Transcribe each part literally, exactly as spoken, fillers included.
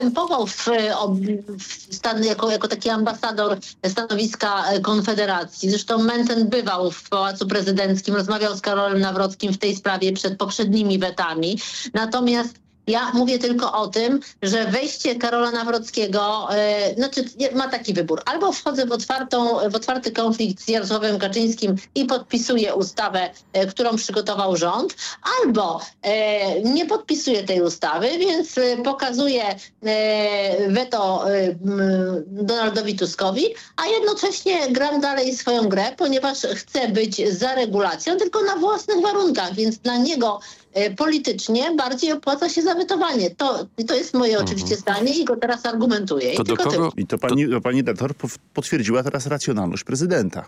występował w, w stan, jako, jako taki ambasador stanowiska Konfederacji. Zresztą Mencen bywał w Pałacu Prezydenckim, rozmawiał z Karolem Nawrockim w tej sprawie przed poprzednimi wetami. Natomiast ja mówię tylko o tym, że wejście Karola Nawrockiego, e, znaczy ma taki wybór. Albo wchodzę w, otwartą, w otwarty konflikt z Jarosławem Kaczyńskim i podpisuję ustawę, e, którą przygotował rząd, albo e, nie podpisuję tej ustawy, więc e, pokazuję e, weto e, m, Donaldowi Tuskowi, a jednocześnie gram dalej swoją grę, ponieważ chcę być za regulacją, tylko na własnych warunkach, więc dla niego politycznie bardziej opłaca się zawetowanie. To, to jest moje mhm. oczywiście zdanie i go teraz argumentuję. To I, do kogo? I to pani, to pani redaktor potwierdziła teraz racjonalność prezydenta.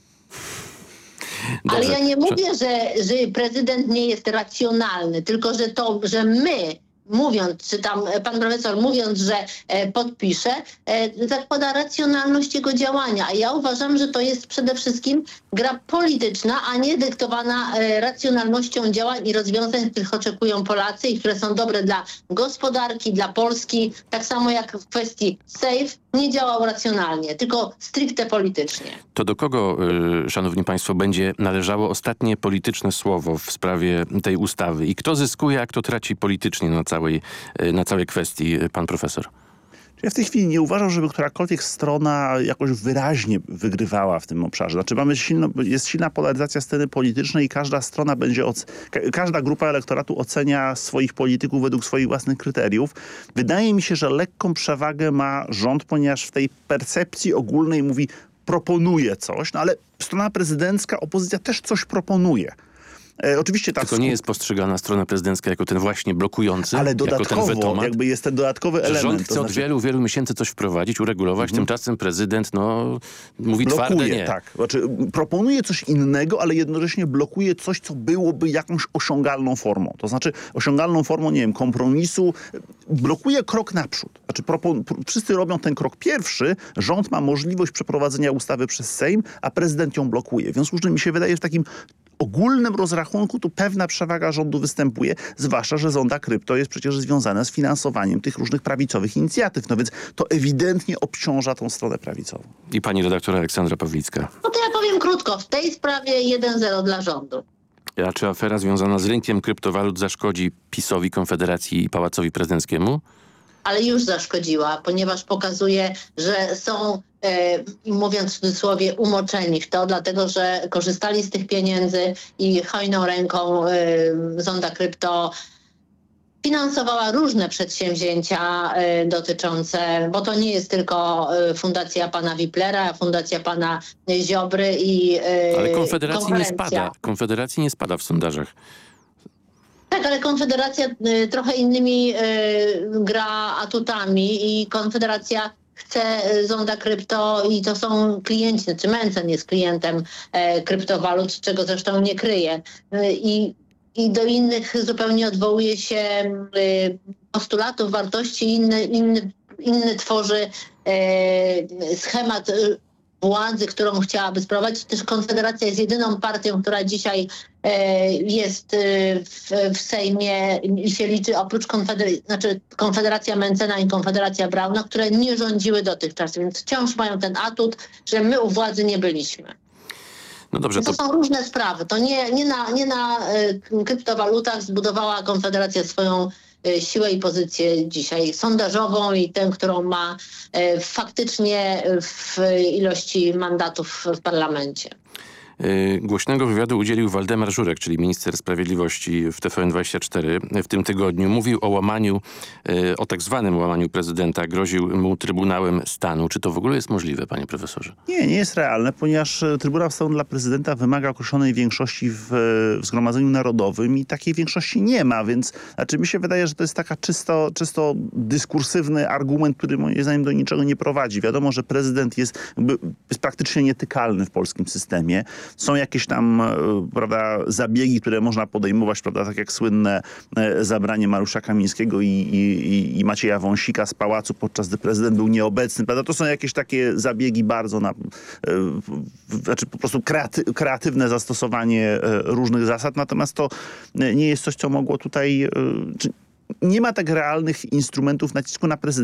Ale Dobrze. ja nie mówię, że, że prezydent nie jest racjonalny, tylko że to, że my mówiąc, czy tam pan profesor mówiąc, że e, podpisze, e, zakłada racjonalność jego działania. A ja uważam, że to jest przede wszystkim gra polityczna, a nie dyktowana e, racjonalnością działań i rozwiązań, których oczekują Polacy i które są dobre dla gospodarki, dla Polski. Tak samo jak w kwestii SAFE nie działał racjonalnie, tylko stricte politycznie. To do kogo, y, szanowni państwo, będzie należało ostatnie polityczne słowo w sprawie tej ustawy? I kto zyskuje, a kto traci politycznie na całej, y, na całej kwestii, y, pan profesor? Ja w tej chwili nie uważam, żeby którakolwiek strona jakoś wyraźnie wygrywała w tym obszarze. Znaczy mamy silno, jest silna polaryzacja sceny politycznej i każda strona będzie, oc- każda grupa elektoratu ocenia swoich polityków według swoich własnych kryteriów. Wydaje mi się, że lekką przewagę ma rząd, ponieważ w tej percepcji ogólnej mówi proponuje coś, no ale strona prezydencka, opozycja też coś proponuje. E, oczywiście ta Tylko skup... nie jest postrzegana strona prezydencka jako ten właśnie blokujący, ale jako dodatkowo ten wetomat. Jakby jest ten dodatkowy element. Rząd chce to od znaczy... wielu, wielu miesięcy coś wprowadzić, uregulować, Mhm. tymczasem prezydent no, mówi blokuje, twarde nie. tak. Znaczy, proponuje coś innego, ale jednocześnie blokuje coś, co byłoby jakąś osiągalną formą. To znaczy osiągalną formą, nie wiem, kompromisu. Blokuje krok naprzód. Znaczy, propon- wszyscy robią ten krok pierwszy, rząd ma możliwość przeprowadzenia ustawy przez Sejm, a prezydent ją blokuje. W związku z czym mi się wydaje, że w takim ogólnym rozrachunku tu pewna przewaga rządu występuje, zwłaszcza, że zonda krypto jest przecież związana z finansowaniem tych różnych prawicowych inicjatyw. No więc to ewidentnie obciąża tą stronę prawicową. I pani redaktor Aleksandra Pawlicka. No to ja powiem krótko. W tej sprawie jeden zero dla rządu. A czy afera związana z rynkiem kryptowalut zaszkodzi PiS-owi, Konfederacji i Pałacowi Prezydenckiemu? Ale już zaszkodziła, ponieważ pokazuje, że są, e, mówiąc w cudzysłowie, umoczeni w to, dlatego że korzystali z tych pieniędzy i hojną ręką e, zonda krypto finansowała różne przedsięwzięcia e, dotyczące, bo to nie jest tylko e, fundacja pana Wiplera, fundacja pana Ziobry i e, Ale Konfederacji nie konferencja. spada. Konfederacji nie spada w sondażach. Tak, ale Konfederacja y, trochę innymi y, gra atutami i Konfederacja chce y, zonda krypto i to są klienci, znaczy Mencen jest klientem y, kryptowalut, czego zresztą nie kryje. Y, i, I do innych zupełnie odwołuje się y, postulatów, wartości, inny, inny, inny tworzy y, schemat y, władzy, którą chciałaby sprowadzić. Też Konfederacja jest jedyną partią, która dzisiaj e, jest e, w, w Sejmie i się liczy oprócz Konfederacji, znaczy Konfederacja Mencena i Konfederacja Brauna, które nie rządziły dotychczas, więc wciąż mają ten atut, że my u władzy nie byliśmy. No dobrze, to... to są różne sprawy. To nie, nie na, nie na e, kryptowalutach zbudowała Konfederacja swoją siłę i pozycję dzisiaj sondażową i tę, którą ma e, faktycznie w ilości mandatów w parlamencie. Głośnego wywiadu udzielił Waldemar Żurek, czyli minister sprawiedliwości w T V N dwadzieścia cztery w tym tygodniu. Mówił o łamaniu, o tak zwanym łamaniu prezydenta. Groził mu Trybunałem Stanu. Czy to w ogóle jest możliwe, panie profesorze? Nie, nie jest realne, ponieważ Trybunał Stanu dla prezydenta wymaga określonej większości w, w Zgromadzeniu Narodowym i takiej większości nie ma, więc znaczy mi się wydaje, że to jest taka czysto, czysto dyskursywny argument, który moim zdaniem do niczego nie prowadzi. Wiadomo, że prezydent jest, jest praktycznie nietykalny w polskim systemie. Są jakieś tam, prawda, zabiegi, które można podejmować, prawda, tak jak słynne zabranie Mariusza Kamińskiego i, i, i Macieja Wąsika z pałacu, podczas gdy prezydent był nieobecny, prawda. To są jakieś takie zabiegi bardzo na, znaczy po prostu kreaty, kreatywne zastosowanie różnych zasad, natomiast to nie jest coś, co mogło tutaj, nie ma tak realnych instrumentów nacisku na prezydenta.